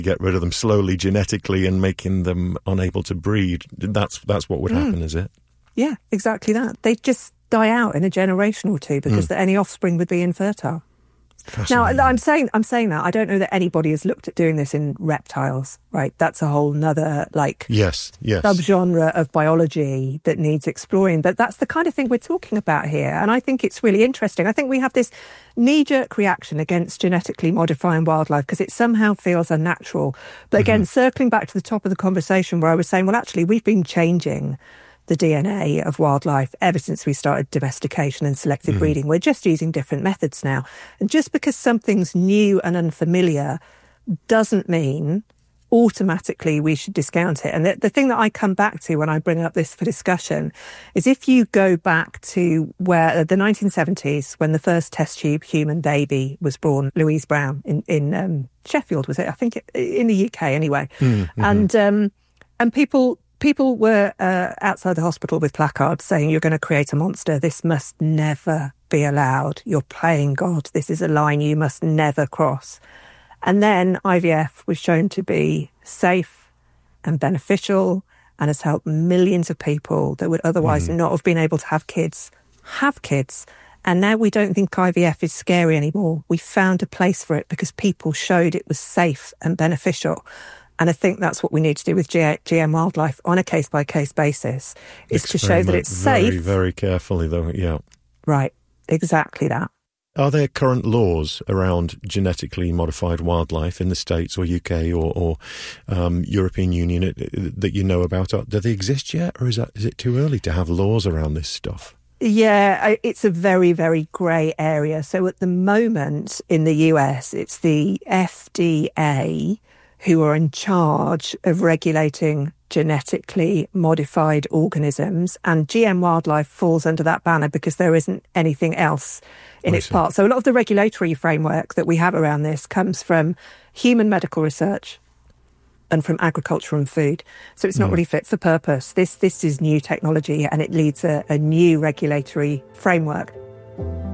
get rid of them slowly genetically and making them unable to breed. That's what would happen, is it? Yeah, exactly that. They just die out in a generation or two because any offspring would be infertile. Now, I'm saying that. I don't know that anybody has looked at doing this in reptiles, right? That's a whole nother, yes. subgenre of biology that needs exploring. But that's the kind of thing we're talking about here. And I think it's really interesting. I think we have this knee-jerk reaction against genetically modifying wildlife because it somehow feels unnatural. But again, circling back to the top of the conversation where I was saying, well, actually, we've been changing the DNA of wildlife ever since we started domestication and selective breeding. We're just using different methods now. And just because something's new and unfamiliar doesn't mean automatically we should discount it. And the thing that I come back to when I bring up this for discussion is if you go back to where the 1970s, when the first test tube human baby was born, Louise Brown in Sheffield, was it? I think in the UK anyway. And people were outside the hospital with placards saying, you're going to create a monster. This must never be allowed. You're playing God. This is a line you must never cross. And then IVF was shown to be safe and beneficial and has helped millions of people that would otherwise not have been able to have kids. And now we don't think IVF is scary anymore. We found a place for it because people showed it was safe and beneficial. And I think that's what we need to do with GM wildlife on a case-by-case basis, is to show that it's safe. Very, very carefully, though, yeah. Right, exactly that. Are there current laws around genetically modified wildlife in the States or UK or European Union that you know about? Do they exist yet, or is it too early to have laws around this stuff? Yeah, it's a very, very grey area. So at the moment in the US, it's the FDA who are in charge of regulating genetically modified organisms, and GM wildlife falls under that banner because there isn't anything else in its part. So a lot of the regulatory framework that we have around this comes from human medical research and from agriculture and food. So it's not really fit for purpose. This is new technology and it needs a new regulatory framework.